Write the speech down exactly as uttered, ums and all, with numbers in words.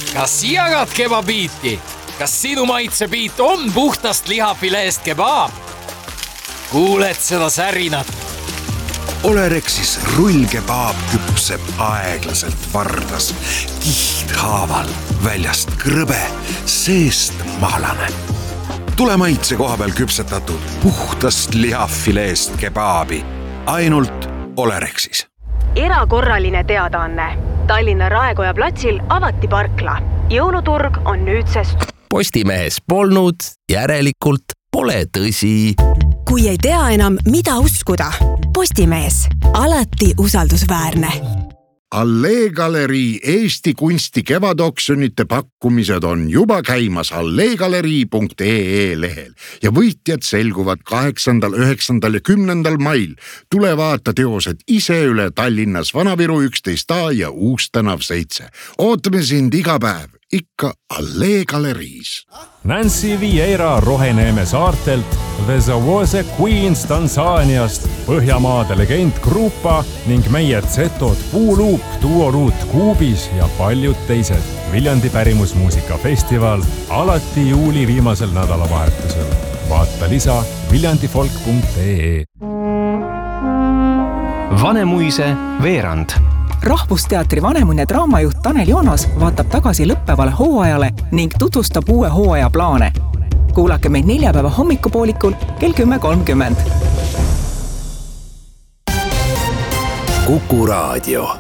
kas jagad kebabiiti? Kas sinu maitsebiit on puhtast lihafileest kebaab? Kuuled seda särinat? Olerexis rullkebaab küpseb aeglaselt vardas, kihthaaval, väljast krõbe, seest mahlane. Tule maitse koha peal küpsetatud puhtast lihafileest kebaabi. Ainult Olerexis. Erakorraline teadaanne. Tallinna Raekoja platsil avati parkla. Jõuluturg on nüüdsest. Postimehes polnud, järelikult pole tõsi. Kui ei tea enam, mida uskuda. Postimees. Alati usaldusväärne. Allee Galerii Eesti kunsti kevadoksjonite pakkumised on juba käimas alleegalerii punkt ee lehel ja võitjad selguvad kaheksandal, üheksandal ja kümnendal mail. Tule vaata teosed ise üle Tallinnas Vanaviru üksteist A ja Uustänav seitse. Ootame sind iga päev, ikka Allee Galeriis. Nancy Vieira Roheneeme saartelt, The Zawose Queens Tansaaniast, Põhjamaade legend Grupa ning meie Zetod Puuluup, Duoruut Kuubis ja paljud teised. Viljandi pärimusmuusikafestival alati juuli viimasel nädalavahetusel. Vaata lisa viljandifolk punkt ee. Vanemuise veerand. Rahvusteatri Vanemuine draamajuht Tanel Joonas vaatab tagasi lõppevale hooajale ning tutvustab uue hooaja plaane. Kuulake meid neljapäeva hommikupoolikul kell kümme kolmkümmend. Kuku Raadio.